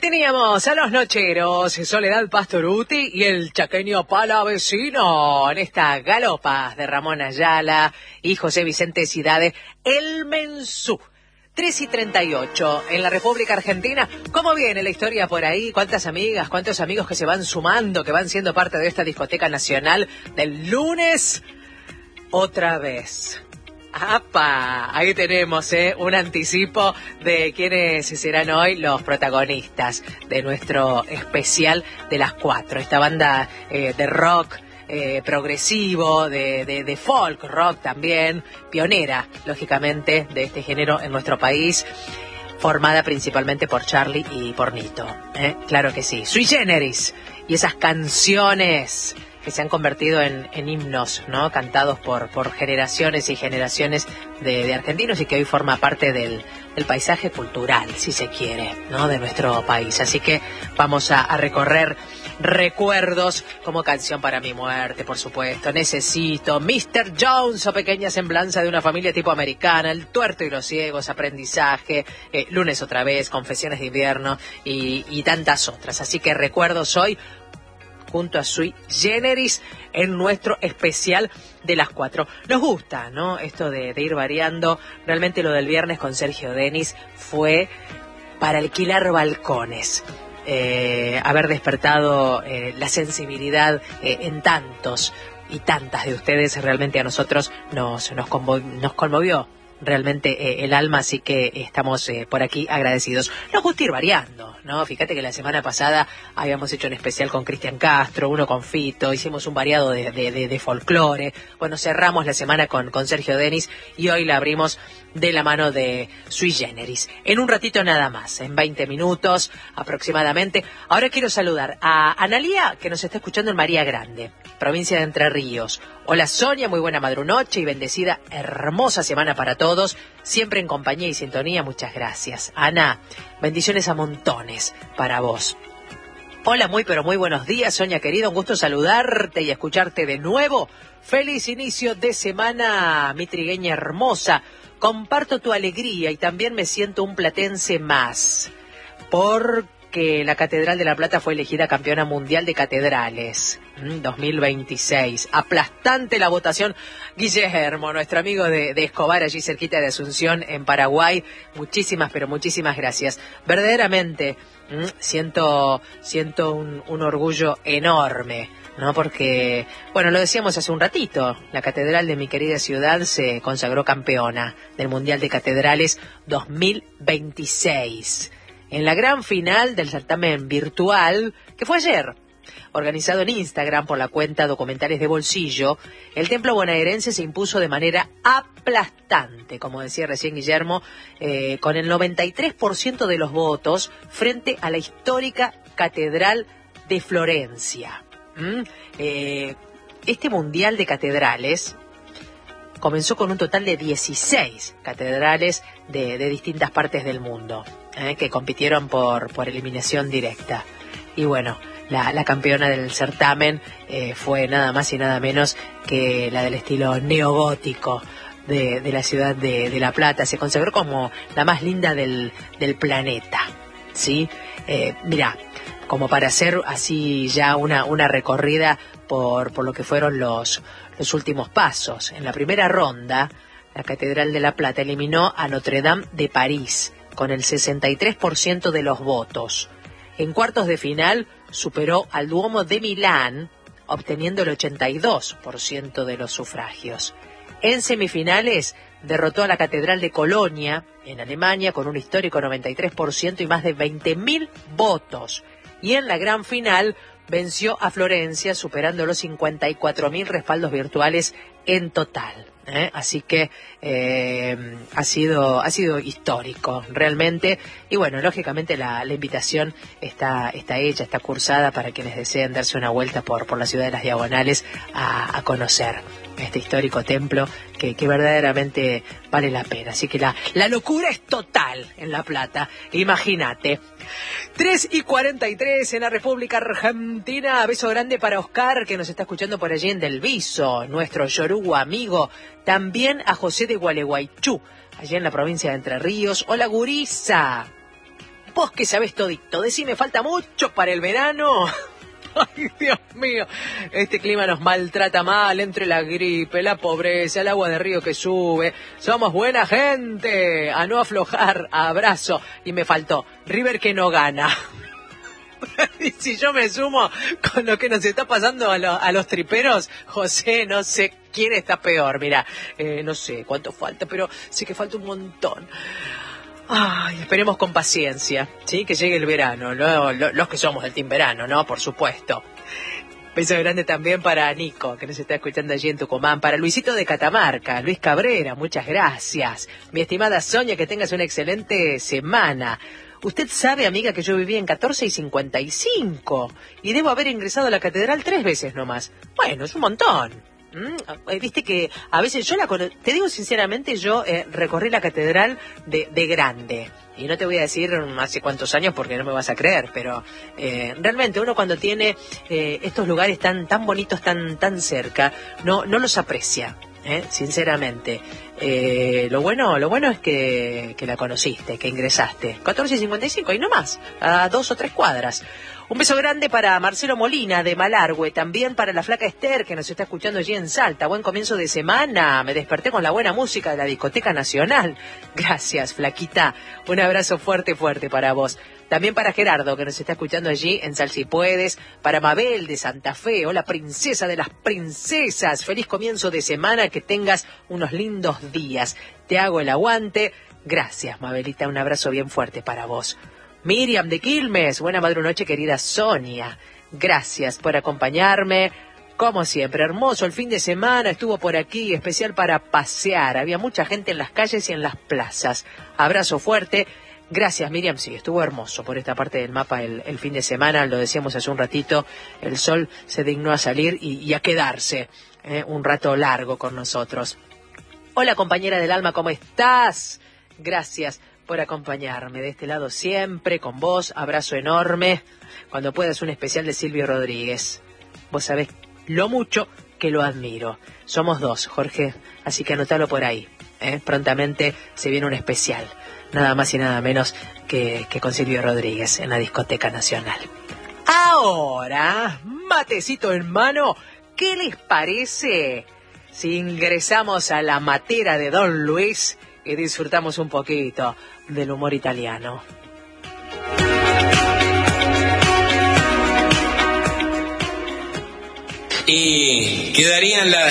Teníamos a los nocheros Soledad Pastoruti y el chaqueño Palavecino en esta galopa de Ramón Ayala y José Vicente Cidade, El Mensú. 3:38 en la República Argentina. ¿Cómo viene la historia por ahí? ¿Cuántas amigas, cuántos amigos que se van sumando, que van siendo parte de esta discoteca nacional del lunes? Otra vez. ¡Apa! Ahí tenemos un anticipo de quiénes serán hoy los protagonistas de nuestro especial de las 4. Esta banda de rock progresivo, de folk rock también, pionera, lógicamente, de este género en nuestro país, formada principalmente por Charlie y por Nito. Claro que sí. Sui Generis. Y esas canciones que se han convertido en himnos, ¿no? Cantados por generaciones y generaciones de argentinos y que hoy forma parte del paisaje cultural, si se quiere, ¿no? De nuestro país. Así que vamos a recorrer recuerdos como Canción para mi muerte, por supuesto, Necesito, Mr. Jones o Pequeña semblanza de una familia tipo americana, El tuerto y los ciegos, Aprendizaje, Lunes otra vez, Confesiones de invierno y tantas otras. Así que recuerdos hoy junto a Sui Generis en nuestro especial de las 4. Nos gusta, ¿no? Esto de ir variando. Realmente lo del viernes con Sergio Denis fue para alquilar balcones. Haber despertado la sensibilidad en tantos y tantas de ustedes realmente a nosotros nos conmovió realmente el alma, así que estamos por aquí agradecidos. Nos gusta ir variando, ¿no? Fíjate que la semana pasada habíamos hecho un especial con Cristian Castro, uno con Fito, hicimos un variado de folclore. Bueno, cerramos la semana con Sergio Denis y hoy la abrimos de la mano de Sui Generis. En un ratito nada más, en 20 minutos aproximadamente. Ahora quiero saludar a Analía, que nos está escuchando en María Grande, provincia de Entre Ríos. Hola Sonia, muy buena madrunoche y bendecida, hermosa semana para todos, siempre en compañía y sintonía, muchas gracias. Ana, bendiciones a montones para vos. Hola, muy pero muy buenos días, Sonia querida, un gusto saludarte y escucharte de nuevo. Feliz inicio de semana, mi trigueña hermosa. Comparto tu alegría y también me siento un platense más, porque la Catedral de La Plata fue elegida campeona mundial de catedrales 2026. Aplastante la votación. Guillermo, nuestro amigo de Escobar, allí cerquita de Asunción, en Paraguay. Muchísimas, pero muchísimas gracias. Verdaderamente siento un orgullo enorme, ¿no? Porque, bueno, lo decíamos hace un ratito, la catedral de mi querida ciudad se consagró campeona del Mundial de Catedrales 2026. En la gran final del certamen virtual, que fue ayer, organizado en Instagram por la cuenta Documentales de Bolsillo, el templo bonaerense se impuso de manera aplastante, como decía recién Guillermo, con el 93% de los votos frente a la histórica Catedral de Florencia. Este Mundial de Catedrales comenzó con un total de 16 catedrales de distintas partes del mundo, que compitieron por eliminación directa. Y bueno, la campeona del certamen fue nada más y nada menos que la del estilo neogótico de la ciudad de La Plata. Se consagró como la más linda del planeta, ¿sí? Mirá, como para hacer así ya una recorrida por lo que fueron los últimos pasos. En la primera ronda, la Catedral de La Plata eliminó a Notre Dame de París con el 63% de los votos. En cuartos de final superó al Duomo de Milán, obteniendo el 82% de los sufragios. En semifinales derrotó a la Catedral de Colonia, en Alemania, con un histórico 93% y más de 20.000 votos. Y en la gran final venció a Florencia, superando los 54.000 respaldos virtuales en total. Así que ha sido histórico realmente. Y bueno, lógicamente la invitación está hecha, está cursada para quienes deseen darse una vuelta por la ciudad de las Diagonales a conocer este histórico templo que verdaderamente vale la pena. Así que la locura es total en La Plata, imagínate. 3:43 en la República Argentina. Beso grande para Oscar, que nos está escuchando por allí en Del Viso, nuestro yoruba amigo. También a José de Gualeguaychú, allí en la provincia de Entre Ríos. Hola, gurisa. Vos que sabés todito, decime, ¿falta mucho para el verano? Ay, Dios mío, este clima nos maltrata mal, entre la gripe, la pobreza, el agua de río que sube. Somos buena gente, a no aflojar, abrazo. Y me faltó, River que no gana. Y si yo me sumo con lo que nos está pasando a los triperos, José, no sé quién está peor. Mira, no sé cuánto falta, pero sé que falta un montón. Ay, esperemos con paciencia, ¿sí? Que llegue el verano, los que somos del team verano, ¿no? Por supuesto. Beso grande también para Nico, que nos está escuchando allí en Tucumán. Para Luisito de Catamarca, Luis Cabrera, muchas gracias. Mi estimada Sonia, que tengas una excelente semana. Usted sabe, amiga, que yo viví en 14 y 55 y debo haber ingresado a la catedral 3 veces nomás. Bueno, es un montón. Viste que a veces te digo sinceramente, yo recorrí la catedral de grande. Y no te voy a decir hace cuántos años porque no me vas a creer, pero realmente uno cuando tiene estos lugares tan bonitos, tan cerca, no los aprecia, sinceramente. Lo bueno es que la conociste, que ingresaste. 14:55 y no más, a 2 o 3 cuadras. Un beso grande para Marcelo Molina de Malargüe, también para la flaca Esther que nos está escuchando allí en Salta. Buen comienzo de semana, me desperté con la buena música de la Discoteca Nacional. Gracias, flaquita. Un abrazo fuerte para vos. También para Gerardo, que nos está escuchando allí en Sal Si Puedes. Para Mabel de Santa Fe. Hola, princesa de las princesas. Feliz comienzo de semana, que tengas unos lindos días. Te hago el aguante. Gracias, Mabelita. Un abrazo bien fuerte para vos. Miriam de Quilmes. Buena madrunoche, querida Sonia. Gracias por acompañarme. Como siempre, hermoso el fin de semana. Estuvo por aquí, especial para pasear. Había mucha gente en las calles y en las plazas. Abrazo fuerte. Gracias, Miriam. Sí, estuvo hermoso por esta parte del mapa el fin de semana. Lo decíamos hace un ratito, el sol se dignó a salir y a quedarse un rato largo con nosotros. Hola, compañera del alma, ¿cómo estás? Gracias por acompañarme de este lado siempre, con vos. Abrazo enorme. Cuando puedas, un especial de Silvio Rodríguez. Vos sabés lo mucho que lo admiro. Somos dos, Jorge, así que anotalo por ahí. Prontamente se viene un especial. Nada más y nada menos que con Silvio Rodríguez en la Discoteca Nacional. Ahora, matecito en mano, ¿qué les parece si ingresamos a la matera de Don Luis y disfrutamos un poquito del humor italiano? Y quedarían la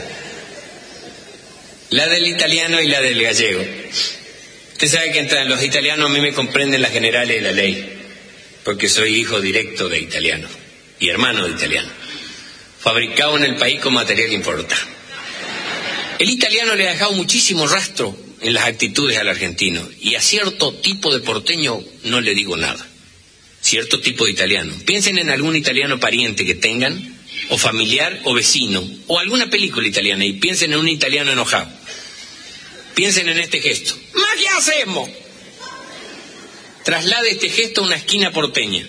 del italiano y la del gallego. Usted sabe que entre los italianos a mí me comprenden las generales de la ley, porque soy hijo directo de italiano y hermano de italiano, fabricado en el país con material importado. El italiano le ha dejado muchísimo rastro en las actitudes al argentino, y a cierto tipo de porteño no le digo nada. Cierto tipo de italiano. Piensen en algún italiano pariente que tengan, o familiar, o vecino, o alguna película italiana, y piensen en un italiano enojado. Piensen en este gesto. ¿Ma qué hacemos? Traslade este gesto a una esquina porteña.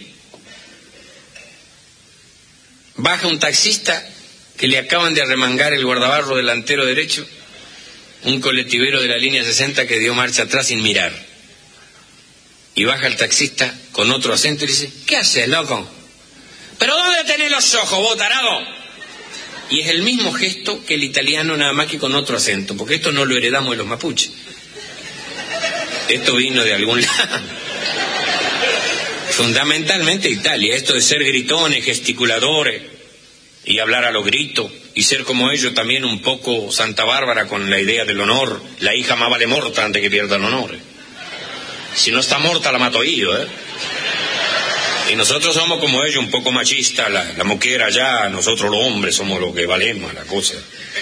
Baja un taxista que le acaban de arremangar el guardabarro delantero derecho, un colectivero de la línea 60 que dio marcha atrás sin mirar. Y baja el taxista con otro acento y dice: ¿qué haces, loco? ¿Pero dónde tenés los ojos, vos, tarado? Y es el mismo gesto que el italiano, nada más que con otro acento, porque esto no lo heredamos de los mapuches. Esto vino de algún lado. Fundamentalmente Italia, esto de ser gritones, gesticuladores, y hablar a los gritos, y ser como ellos también un poco Santa Bárbara con la idea del honor. La hija más vale morta antes que pierda el honor. Si no está morta, la mato yo, Y nosotros somos como ellos, un poco machistas, la moquera allá, nosotros los hombres somos los que valemos la cosa.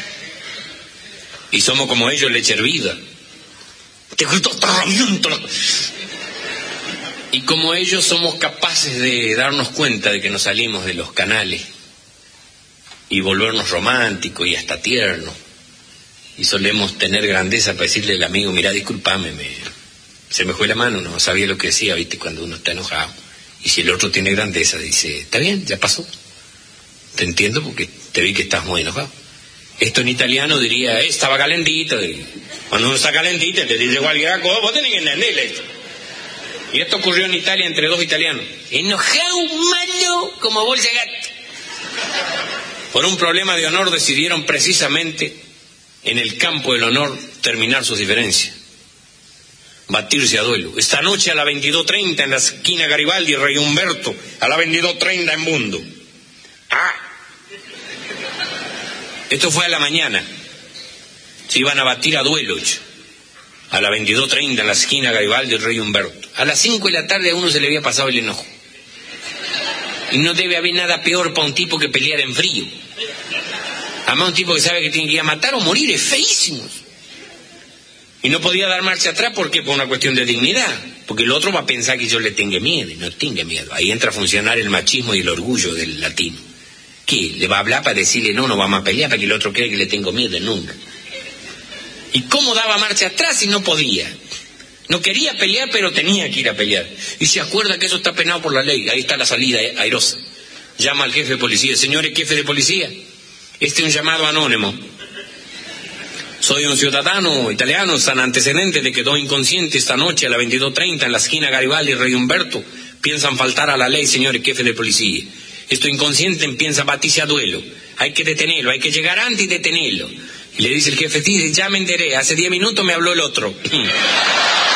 Y somos como ellos, leche hervida. Te grito tarramiento. Y como ellos somos capaces de darnos cuenta de que nos salimos de los canales y volvernos románticos y hasta tiernos. Y solemos tener grandeza para decirle al amigo: mira, discúlpame, se me fue la mano, no sabía lo que decía, viste, cuando uno está enojado. Y si el otro tiene grandeza, dice: está bien, ya pasó. Te entiendo porque te vi que estás muy enojado. Esto en italiano diría: estaba calentito. Y cuando uno está calentito, te dice cualquier cosa, vos tenés que entenderle esto. Y esto ocurrió en Italia entre dos italianos, enojados malo como bolsa de gato. Por un problema de honor decidieron precisamente en el campo del honor terminar sus diferencias. Batirse a duelo. Esta noche a las 22:30 en la esquina Garibaldi, Rey Humberto, a las 22:30 en Mundo. Esto fue a la mañana. Se iban a batir a duelo, a las 22:30 en la esquina Garibaldi, Rey Humberto. A las 5 de la tarde a uno se le había pasado el enojo. Y no debe haber nada peor para un tipo que pelear en frío. Además un tipo que sabe que tiene que ir a matar o morir, es feísimo. Y no podía dar marcha atrás porque por una cuestión de dignidad. Porque el otro va a pensar que yo le tenga miedo. No tenga miedo. Ahí entra a funcionar el machismo y el orgullo del latino. ¿Qué? ¿Le va a hablar para decirle no vamos a pelear para que el otro cree que le tengo miedo? Nunca. ¿Y cómo daba marcha atrás si no podía? No quería pelear, pero tenía que ir a pelear. Y se acuerda que eso está penado por la ley. Ahí está la salida airosa. Llama al jefe de policía. Señores, jefe de policía, este es un llamado anónimo. Soy un ciudadano italiano sin antecedentes de que quedó inconsciente esta noche a las 22:30 en la esquina Garibaldi y Rey Humberto. Piensan faltar a la ley, señores, jefe de policía. Esto inconsciente piensa batirse a duelo. Hay que detenerlo, hay que llegar antes y detenerlo. Y le dice el jefe, sí, ya me enteré, hace 10 minutos me habló el otro.